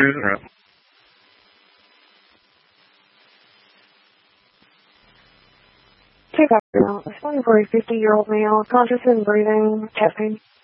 cruising route. Take off now. Responding for a 50-year-old male, conscious and breathing, chest pain.